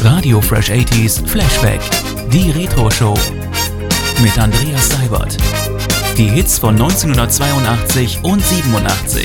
Radio Fresh 80s Flashback, die Retro-Show mit Andreas Seibert. Die Hits von 1982 und 87